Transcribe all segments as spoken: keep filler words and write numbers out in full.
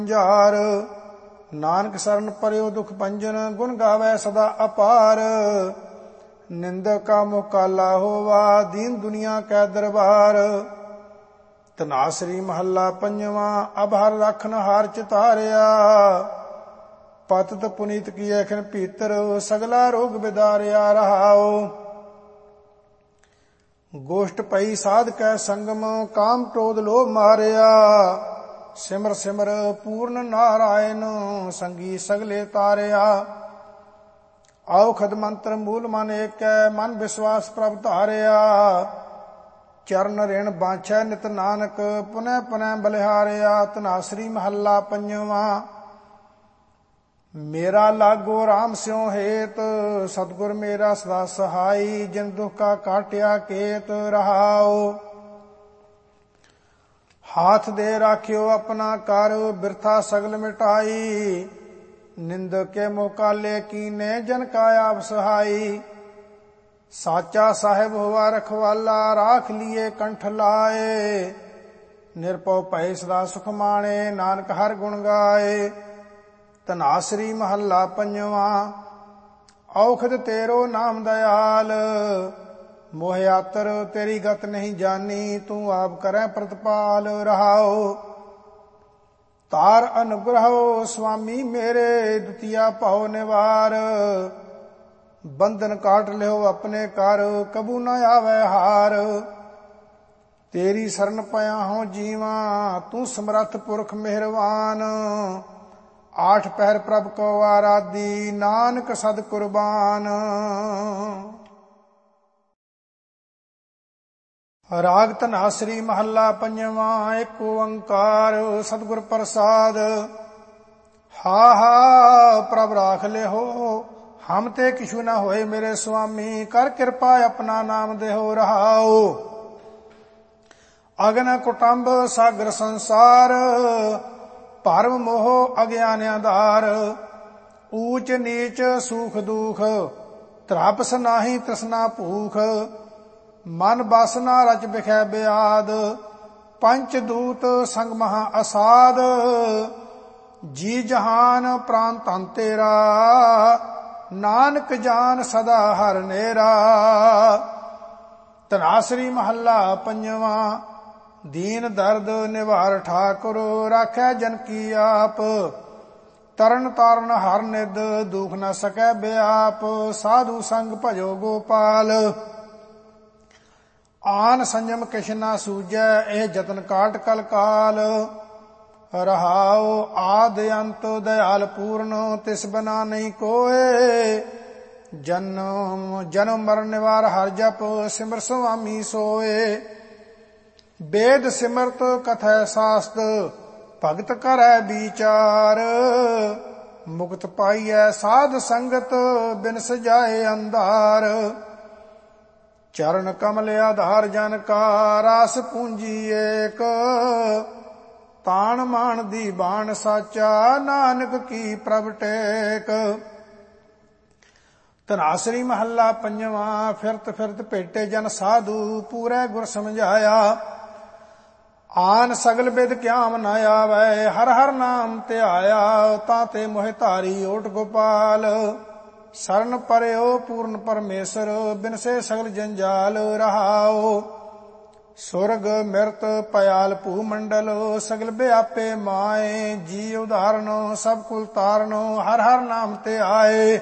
ਝਾਰ। ਨਾਨਕ ਸਰਨ ਪਰਿਓ ਦੁਖ ਭੰਜਨ, ਗੁਣ ਗਾਵੈ ਸਦਾ ਅਪਾਰ। ਨਿੰਦਕ ਕਾ ਮੁਖ ਕਾਲਾ ਹੋਵਾ, ਦੀਨ ਦੁਨੀਆ ਕੈ ਦਰਬਾਰ। ਧਨਾਸਰੀ ਮਹੱਲਾ ਪੰਜਵਾਂ। ਅਬ ਹਰ ਰਖਨ ਹਾਰ ਚਿਤਾਰਿਆ, ਪਤਿਤ ਪੁਨੀਤ ਕੀਏ ਖਿਨ ਭੀਤਰ, ਸਗਲਾ ਰੋਗ ਬਿਦਾਰਿਆ। ਰਹਾਉ ਗੋਸ਼ਟ ਪਈ ਸਾਧ ਕੈ ਸੰਗਮ, ਕਾਮ ਕ੍ਰੋਧ ਲੋਭ ਮਾਰਿਆ। ਸਿਮਰ ਸਿਮਰ ਪੂਰਨ ਨਾਰਾਇਣ, ਸੰਗੀ ਸਗਲੇ ਤਾਰਿਆ। ਔਖਦ ਮੰਤਰ ਮੂਲ ਮਨ ਏਕੈ, ਮਨ ਵਿਸ਼ਵਾਸ ਪ੍ਰਭ ਧਾਰਿਆ। ਚਰਨ ਰਿਣ ਬਾਛੈ ਨਿਤ ਨਾਨਕ, ਪੁਨੈ ਪੁਨੈ ਬਲਿਹਾਰਿਆ। ਧਨਾਸਰੀ ਮਹੱਲਾ ਪੰਜਵਾਂ। ਮੇਰਾ ਲਾਗੋ ਰਾਮ ਸਿਉ ਹੇਤ, ਸਤਿਗੁਰ ਮੇਰਾ ਸਦਾ ਸਹਾਈ। ਜਿਨ ਦੁਖ ਕਾ ਕਾਟਿਆ ਕੇਤ। ਰਹਾਉ ਹਾਥ ਦੇ ਰਾਖਿਓ ਆਪਣਾ ਕਰ, ਬਿਰਥਾ ਸਗਲ ਮਿਟਾਈ। ਨਿੰਦਕ ਕੇ ਮੁਖ ਕਾਲੇ ਕੀਨੇ, ਜਨ ਕਾ ਆਪ ਸਹਾਈ। ਸਾਚਾ ਸਾਹਿਬ ਹੋਵਾ ਰਖਵਾਲਾ, ਰਾਖ ਲੀਏ ਕੰਠ ਲਾਏ। ਨਿਰਭਉ ਭੈ ਸਦਾ ਸੁਖ ਮਾਣੇ, ਨਾਨਕ ਹਰ ਗੁਣ ਗਾਏ। ਧਨਾਸਰੀ ਮਹੱਲਾ ਪੰਜਵਾਂ। ਔਖਦ ਤੇਰੋ ਨਾਮ ਦਇਆਲ, ਮੋਹ ਆਤਰ ਤੇਰੀ ਗਤ ਨਹੀਂ ਜਾਨੀ। ਤੂੰ ਆਪ ਕਰੈ ਪ੍ਰਤਪਾਲ। ਰਹਾਉ ਤਾਰ ਅਨੁਗ੍ਰਹੋ ਸੁਆਮੀ ਮੇਰੇ, ਦੁਤੀਆ ਭਉ ਨਿਵਾਰ। ਬੰਧਨ ਕਾਟ ਲਿਓ ਆਪਣੇ ਕਰ, ਕਬੂ ਨ ਆਵੈ ਹਾਰ। ਤੇਰੀ ਸਰਨ ਪਿਆ ਹੋਂ ਜੀਵਾ, ਤੂੰ ਸਮਰੱਥ ਪੁਰਖ ਮਿਹਰਵਾਨ। ਆਠ ਪਹਿਰ ਪ੍ਰਭ ਕੋ ਆਰਾਧੀ, ਨਾਨਕ ਸਦ ਕੁਰਬਾਨ। ਰਾਗ ਧਨਾਸਰੀ ਮਹੱਲਾ ਪੰਜਵਾਂ। ਏਕ ਓੰਕਾਰ ਸਤਿਗੁਰ ਪ੍ਰਸਾਦ। ਹਾ ਹਾ ਪ੍ਰਭ ਰਾਖ ਲਿਓ, ਹਮ ਤੇ ਕਿਛੂ ਨਾ ਹੋਏ ਮੇਰੇ ਸੁਆਮੀ। ਕਰ ਕਿਰਪਾ ਆਪਣਾ ਨਾਮ ਦੇਹੋ। ਰਹਾਉ ਅਗਨ ਕੁਟੰਬ ਸਾਗਰ ਸੰਸਾਰ, ਭਰਮ ਮੋਹ ਅਗਿਆਨਿਆਂ ਧਾਰ। ਊਚ ਨੀਚ ਸੂਖ ਦੁਖ, ਤ੍ਰਾਪਸ ਨਾਹੀ ਤ੍ਰਿਸ਼ਨਾ ਭੂਖ। ਮਨ ਬਸ ਨਾ ਰਚ ਬਿਖੈ ਬਿਆਦ, ਪੰਚ ਦੂਤ ਸੰਗ ਮਹਾ ਅਸਾਦ। ਜੀ ਜਹਾਨ ਪ੍ਰਾਨ ਧਨ ਤੇਰਾ, ਨਾਨਕ ਜਾਨ ਸਦਾ ਹਰ ਨੇਰਾ। ਧਨਾਸਰੀ ਮਹੱਲਾ ਪੰਜਵਾਂ। ਦੀਨ ਦਰਦ ਨਿਵਾਰ ਠਾਕੁਰ, ਰਾਖੈ ਜਨ ਕੀ ਆਪ। ਤਰਨ ਤਾਰਨ ਹਰ ਨਿਧ, ਦੁਖ ਨ ਸਕੈ ਬਿਆਪ। ਸਾਧੂ ਸੰਗ ਭਜੋ ਗੋਪਾਲ, ਆਨ ਸੰਜਮ ਕਿਛ ਨਾ ਸੂਝੈ। ਇਹ ਜਤਨ ਕਾਟ ਕਲ ਕਾਲ। ਰਹਾਉ ਆਦ ਅੰਤ ਦਇਆਲ ਪੂਰਨ, ਤਿਸ ਬਿਨਾ ਨਹੀਂ ਕੋਏ। ਜਨਮ ਜਨਮ ਮਰਨ ਨਿਵਾਰ ਹਰ ਜਪ, ਸਿਮਰ ਸੁਆਮੀ ਸੋਏ। ਵੇਦ ਸਿਮਰਤ ਕਥੈ ਸਾਸਤ, ਭਗਤ ਕਰੈ ਵਿਚਾਰ। ਮੁਕਤ ਪਾਈਐ ਸਾਧ ਸੰਗਤ, ਬਿਨ ਸਜਾਏ ਅੰਧਾਰ। ਚਰਨ ਕਮਲ ਆਧਾਰ ਜਨ ਕਾ, ਰਾਸ ਪੂੰਜੀ ਏਕ। ਤਾਣ ਮਾਣ ਦੀ ਬਾਣ ਸਾਚਾ, ਨਾਨਕ ਕੀ ਪ੍ਰਭ ਟੇਕ। ਧਨਾਸਰੀ ਮਹੱਲਾ ਪੰਜਵਾਂ। ਫਿਰਤ ਫਿਰਤ ਭੇਟੇ ਜਨ ਸਾਧੂ, ਪੂਰੇ ਗੁਰ ਸਮਝਾਇਆ। ਆਨ ਸਗਲ ਬਿਦ ਕਿਆਮ ਨ ਆਵੈ, ਹਰ ਹਰ ਨਾਮ ਧਿਆਇਆ। ਤਾਂ ਤੇ ਮੋਹਿ ਧਾਰੀ ਓਟ ਗੋਪਾਲ, ਸਰਨ ਪਰਿਓ ਪੂਰਨ ਪਰਮੇਸ਼ਰ। ਬਿਨਸੇ ਸਗਲ ਜੰਜਾਲ। ਰਹਾਉ ਸੁਰਗ ਮਿਰਤ ਪਇਆਲ ਭੂ ਮੰਡਲ, ਸਗਲ ਵਿਆਪੇ ਮਾਏ। ਜੀ ਉਦਾਹਰਨ ਸਭ ਕੁਲ ਤਾਰਨ, ਹਰ ਹਰ ਨਾਮ ਤੇ ਆਏ।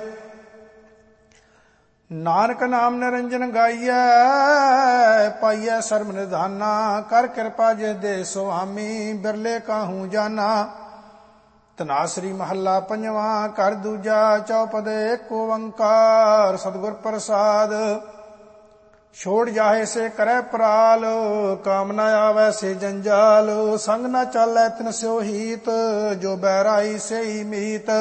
ਨਾਨਕ ਨਾਮ ਨਿਰੰਜਨ ਗਾਈਐ, ਪਾਈਐ ਸਰਬ ਨਿਧਾਨਾ। ਕਰ ਕਿਰਪਾ ਜਿਸ ਦੇ ਸੁਆਮੀ, ਬਿਰਲੇ ਕਾਹੂ ਜਾਨਾ। ਧਨਾਸਰੀ ਮਹੱਲਾ ਪੰਜਵਾਂ। ਕਰ ਦੂਜਾ ਚੌਪਦੇ। ਏਕ ਓੰਕਾਰ ਸਤਿਗੁਰ ਪ੍ਰਸਾਦ। ਛੋੜ ਜਾਹੇ ਸੇ ਕਰੈ ਪ੍ਰਾਲ, ਕਾਮ ਨ ਆਵੈ ਸੇ ਜੰਜਾਲ। ਸੰਗ ਨ ਚਾਲੈ ਤਿਨ ਸਿਓ ਹੀਤ, ਜੋ ਬਹਿਰਾਈ ਸੇਈ ਮੀਤ।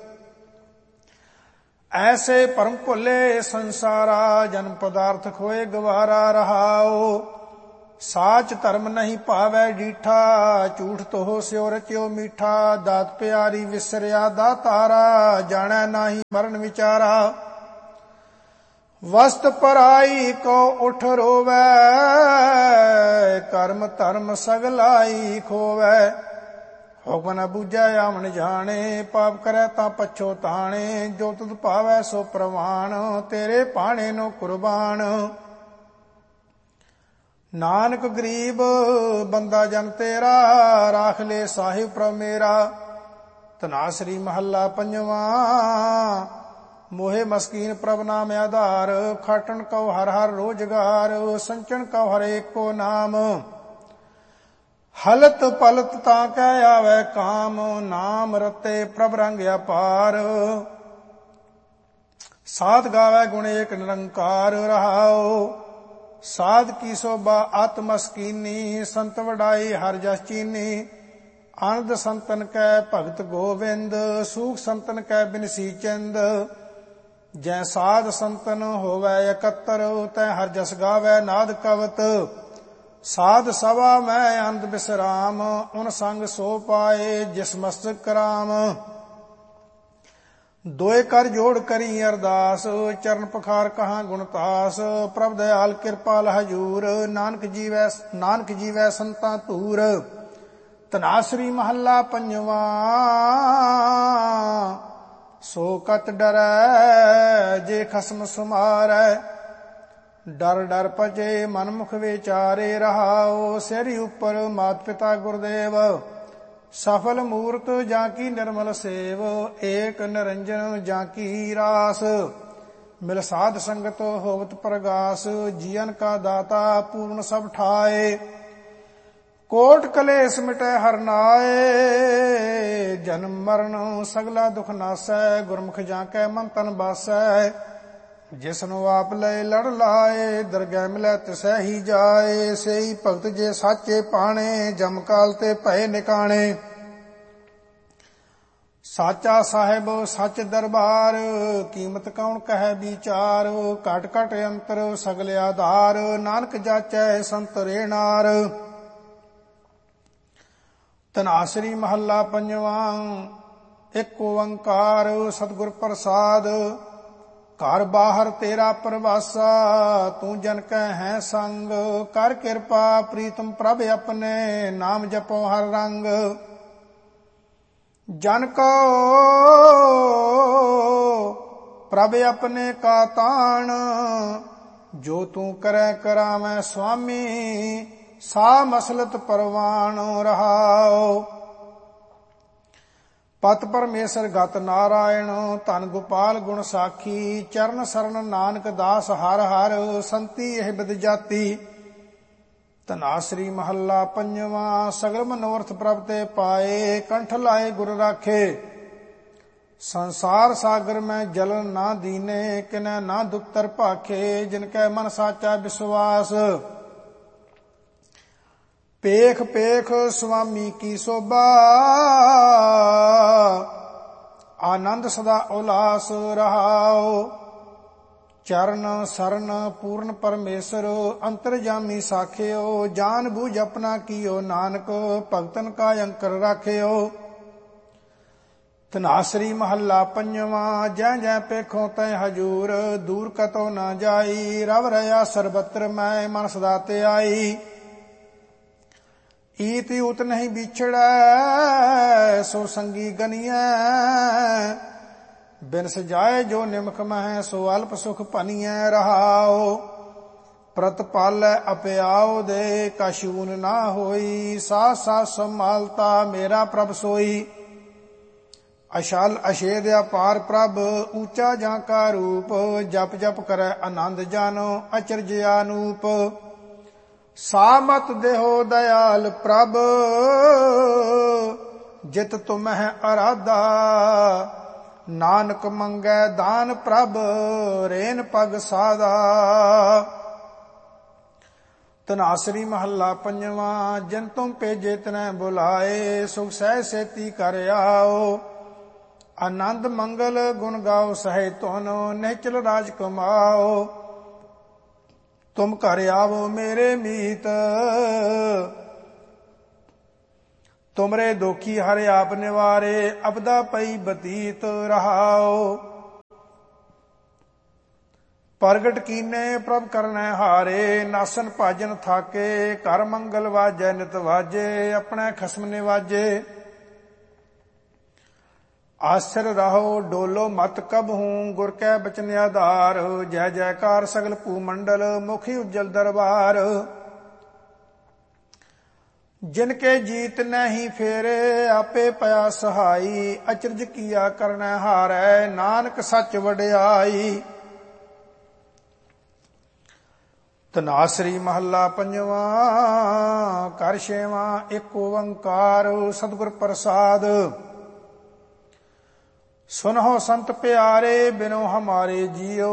ਐਸੇ ਭਰਮ ਭੁੱਲੇ ਸੰਸਾਰਾ, ਜਨਮ ਪਦਾਰਥ ਖੋਏ ਗਵਾਰਾ। ਰਹਾਉ ਸਾਚ ਧਰਮ ਨਹੀਂ ਭਾਵੈ ਡੀਠਾ, ਝੂਠ ਤੋਹ ਸਿਉ ਰਚਿਓ ਮੀਠਾ। ਦਾਤ ਪਿਆਰੀ ਵਿਸਰਿਆ ਦਾਤਾਰਾ, ਜਾਣੈ ਨਾਹੀ ਮਰਨ ਵਿਚਾਰਾ। ਵਸਤ ਪਰਾਈ ਕੋ ਉਠ ਰੋਵੈ, ਕਰਮ ਧਰਮ ਸਗਲਾਈ ਖੋਵੈ। ਹੁਕਮ ਨ ਬੂਝੈ ਆਵਣ ਜਾਣੇ, ਪਾਪ ਕਰੈ ਤਾਂ ਪਛੋ ਤਾਣੇ, ਜੋ ਤੁਧ ਭਾਵੈ ਸੋ ਪ੍ਰਵਾਨ, ਤੇਰੇ ਭਾਣੇ ਨੂੰ ਕੁਰਬਾਨ। ਨਾਨਕ ਗਰੀਬ ਬੰਦਾ ਜਨ ਤੇਰਾ, ਰਾਖ ਲੈ ਸਾਹਿਬ ਪ੍ਰਭ ਮੇਰਾ। ਧਨਾਸਰੀ ਮਹੱਲਾ ਪੰਜਵਾਂ। ਮੋਹਿ ਮਸਕੀਨ ਪ੍ਰਭ ਨਾਮ ਆਧਾਰ, ਖਾਟਣ ਕਉ ਹਰ ਹਰ ਰੋਜਗਾਰ, ਸੰਚਣ ਕਉ ਹਰ ਏਕੋ ਨਾਮ। ਹਲਤ ਪਲਤ ਤਾਂ ਕਹਿ ਆਵੈ ਕਾਮ, ਨਾਮ ਰਤੇ ਪ੍ਰਭ ਰੰਗ ਅਪਾਰ। ਸਾਧ ਗਾਵੈ ਗੁਣ ਏਕ ਨਿਰੰਕਾਰ, ਰਹਾਉ ਸਾਧ ਕੀ ਸੋਭਾ ਅਤ ਮਸਕੀਨੀ, ਸੰਤ ਵਡਾਈ ਹਰ ਜਸ ਚੀਨੀ। ਆਨੰਦ ਸੰਤਨ ਕੈ ਭਗਤ ਗੋਵਿੰਦ, ਸੂਖ ਸੰਤਨ ਕੈ ਬਿਨਸੀ ਚਿੰਦ। ਜੈ ਸਾਧ ਸੰਤਨ ਹੋਵੈ ਇਕੱਤਰ, ਤੈ ਹਰ ਜਸ ਗਾਵੈ ਨਾਦ ਕਵਤ। ਸਾਧ ਸਭਾ ਮੈਂ ਆਨੰਦ ਬਿਸਰਾਮ, ਉਨ ਸੰਗ ਸੋ ਪਾਏ ਜਿਸ ਮਸਤਕ ਰਾਮ। ਦੋਏ ਕਰ ਜੋੜ ਕਰੀ ਅਰਦਾਸ, ਚਰਨ ਪਖਾਰ ਕਹਾਂ ਗੁਣਤਾਸ। ਪ੍ਰਭ ਦਇਆਲ ਕਿਰਪਾਲ ਹਜੂਰ, ਨਾਨਕ ਜੀਵੈ ਨਾਨਕ ਜੀਵੈ ਸੰਤਾਂ ਧੂਰ। ਧਨਾਸਰੀ ਮਹੱਲਾ ਪੰਜਵਾਂ। ਸੋ ਕਤ ਡਰੈ ਜੇ ਖਸਮ ਸੁਮਾਰੈ, ਡਰ ਡਰ ਭਜੇ ਮਨ ਮੁਖ ਵਿਚਾਰੇ। ਰਹਾਉ ਸਿਰੀ ਉੱਪਰ ਮਾਤ ਪਿਤਾ ਗੁਰਦੇਵ, ਸਫਲ ਮੂਰਤ ਜਾਂ ਕੀ ਨਿਰਮਲ ਸੇਵ। ਏਕ ਨਿਰੰਜਨ ਜਾਂ ਕੀ ਰਾਸ, ਮਿਲ ਸਾਧ ਸੰਗਤ ਹੋਵਤ ਪ੍ਰਗਾਸ। ਜੀਵਨ ਕਾ ਦਾਤਾ ਪੂਰਨ ਸਭ ਠਾਏ, ਕੋਟ ਕਲੇਸ਼ ਮਿਟੈ ਹਰ ਨਾਏ। ਜਨਮ ਮਰਨ ਸਗਲਾ ਦੁਖ ਨਾਸੈ, ਗੁਰਮੁਖ ਜਾਂ ਕੈ ਮਨ ਤਨ ਬਾਸੈ। ਜਿਸਨੂੰ ਆਪ ਲੈ ਲੜ ਲਾਏ, ਦਰਗਹਿ ਮਿਲੈ ਤਿਸੈ ਹੀ ਜਾਏ। ਸੇਈ ਭਗਤ ਜੇ ਸਾਚੇ ਪਾਣੇ, ਜਮ ਕਾਲ ਤੇ ਭਏ ਨਿਕਾਣੇ। ਸਾਚਾ ਸਾਹਿਬ ਸੱਚ ਦਰਬਾਰ, ਕੀਮਤ ਕੌਣ ਕਹੈ ਵਿਚਾਰ। ਘਟ ਘਟ ਅੰਤਰ ਸਗਲ ਆਧਾਰ, ਨਾਨਕ ਜਾਚੈ ਸੰਤ ਰੇਣਾਰ। ਧਨਾਸਰੀ ਮਹੱਲਾ ਪੰਜਵਾਂ। ਇੱਕ ਓੰਕਾਰ ਸਤਿਗੁਰ ਪ੍ਰਸਾਦ, ਘਰ ਬਾਹਰ ਤੇਰਾ ਪ੍ਰਵਾਸਾ। ਤੂੰ ਜਨ ਕੈ ਹੈ ਸੰਗ, ਕਰ ਕਿਰਪਾ ਪ੍ਰੀਤਮ ਪ੍ਰਭ ਆਪਣੇ। ਨਾਮ ਜਪੋ ਹਰ ਰੰਗ, ਜਨ ਕੋ ਪ੍ਰਭ ਆਪਣੇ ਕਾ ਤਾਣ। ਜੋ ਤੂੰ ਕਰੈ ਕਰਾਵੈ ਸੁਆਮੀ, ਸਾ ਮਸਲਤ ਪਰਵਾਨ। ਰਹਾਉ ਪਤ ਪਰਮੇਸ਼ਰ ਗਤ ਨਾਰਾਇਣ, ਧਨ ਗੋਪਾਲ ਗੁਣ ਸਾਖੀ। ਚਰਨ ਸਰਨ ਨਾਨਕ ਦਾਸ ਹਰ ਹਰ, ਸੰਤੀ ਇਹ ਬਿਦ ਜਾਤੀ। ਧਨਾਸਰੀ ਮਹੱਲਾ ਪੰਜਵਾਂ। ਸਗਲ ਮਨੋਰਥ ਪ੍ਰਭ ਤੇ ਪਾਏ, ਕੰਠ ਲਾਏ ਗੁਰ ਰਾਖੇ। ਸੰਸਾਰ ਸਾਗਰ ਮੈਂ ਜਲਨ ਨਾ ਦੀਨੇ, ਕਿਨੈ ਨਾ ਦੁਖਤਰ ਭਾਖੇ। ਜਿਨ ਕੈ ਮਨ ਸਾਚਾ ਵਿਸ਼ਵਾਸ, ਪੇਖ ਪੇਖ ਸੁਆਮੀ ਕੀ ਸੋਭਾ। ਆਨੰਦ ਸਦਾ ਉਲਾਸ। ਰਹਾਉ ਚਰਨ ਸਰਨ ਪੂਰਨ ਪਰਮੇਸ਼ਰ, ਅੰਤਰਜਾਮੀ ਸਾਖਿਓ। ਜਾਨ ਬੂਝ ਆਪਣਾ ਕੀਓ, ਨਾਨਕ ਭਗਤਨ ਕਾ ਅੰਕਰ ਰਾਖਿਓ। ਧਨਾਸਰੀ ਮਹੱਲਾ ਪੰਜਵਾਂ। ਜੈ ਜੈ ਪੇਖੋ ਤੈ ਹਜੂਰ, ਦੂਰ ਕਤੋ ਨਾ ਜਾਈ। ਰਵ ਰਹਾ ਸਰਬਤਰ ਮੈਂ, ਮਨ ਸਦਾ ਤੇ ਆਈ। ਈਤ ਊਤ ਨਹੀਂ ਵਿਛੜੈ, ਸੋ ਸੰਗੀ ਗਨੀਐ। ਬਿਨ ਸਜਾਏ ਜੋ ਨਿਮਖ ਮਹਿ, ਸੋ ਅਲਪ ਸੁਖ ਭਨੀਐ। ਰਹਾਉ ਪ੍ਰਤ ਪਾਲੈ ਅਪਿਆਉ ਦੇ, ਕਛੂਨ ਨਾ ਹੋਈ। ਸਾਥ ਸਾਥ ਸੰਭਾਲਤਾ ਮੇਰਾ ਪ੍ਰਭ ਸੋਈ। ਅਸ਼ਲ ਅਸ਼ੇਦ ਅਪਾਰ ਪ੍ਰਭ, ਊਚਾ ਜਾਂ ਕਾ ਰੂਪ। ਜਪ ਜਪ ਕਰੈ ਆਨੰਦ ਜਾਨੋ, ਅਚਰਜ ਅਨੂਪ। ਸਾਮਤ ਦੇਹੋ ਦਇਆਲ ਪ੍ਰਭ, ਜਿਤ ਤੁਮਹਿ ਅਰਾਧਾ। ਨਾਨਕ ਮੰਗੈ ਦਾਨ ਪ੍ਰਭ, ਰੇਨ ਪਗ ਸਾਧਾ। ਧਨਾਸਰੀ ਮਹੱਲਾ ਪੰਜਵਾਂ। ਜਿਨ ਤੁਮ ਭੇਜੇ ਤਿਨੈ ਬੁਲਾਏ, ਸੁਖ ਸਹਿ ਸੇਤੀ ਕਰ ਆਓ। ਆਨੰਦ ਮੰਗਲ ਗੁਣ ਗਾਓ ਸਹਿ ਤੁਨ, ਨਿਹਚਲ ਰਾਜ ਕਮਾਓ। ਤੁਮ ਘਰ ਆਵੋ ਮੇਰੇ ਮੀਤ, ਤੁਮਰੇ ਦੋਖੀ ਹਰਿ ਆਪ ਨਿਵਾਰੇ। ਅਬਦਾ ਪਈ ਬਤੀਤ। ਰਹਾਉ ਪ੍ਰਗਟ ਕੀਨੇ ਪ੍ਰਭ ਕਰਨੈ ਹਾਰੇ। ਨਾਸਨ ਭਾਜਨ ਥਾਕੇ, ਕਰ ਮੰਗਲ ਵਾਜੈ ਨਿਤ ਵਾਜੇ। ਆਪਣੇ ਖਸਮ ਨਿਵਾਜੇ, ਆਸਰ ਰਹੋ ਡੋਲੋ ਮਤ ਕਬਹੂੰ, ਗੁਰ ਕੈ ਬਚਨ ਆਧਾਰ। ਜੈ ਜੈਕਾਰ ਸਗਲ ਭੂ ਮੰਡਲ, ਮੁਖੀ ਉਜਲ ਦਰਬਾਰ। ਜਿਨ ਕੇ ਜੀਤ ਨਹੀਂ ਫੇਰੇ, ਆਪੇ ਪਿਆ ਸਹਾਈ। ਅਚਰਜ ਕੀਆ ਕਰਨੈ ਹਾਰੈ, ਨਾਨਕ ਸੱਚ ਵਡਿਆਈ। ਧਨਾਸਰੀ ਮਹੱਲਾ ਪੰਜਵਾ। ਘਰ ਛੇਵਾਂ। ਇੱਕ ਓੰਕਾਰ ਸਤਿਗੁਰ ਪ੍ਰਸਾਦ। ਸੁਨਹੁ ਸੰਤ ਪਿਆਰੇ, ਬਿਨੋ ਹਮਾਰੇ ਜੀਉ।